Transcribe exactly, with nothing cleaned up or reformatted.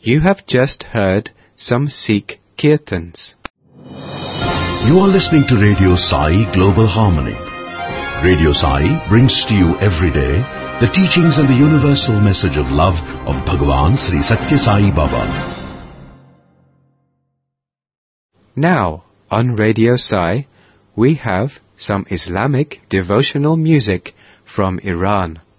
You have just heard some Sikh Kirtans. You are listening to Radio Sai Global Harmony. Radio Sai brings to you every day the teachings and the universal message of love of Bhagavan Sri Satya Sai Baba. Now, on Radio Sai, we have some Islamic devotional music from Iran.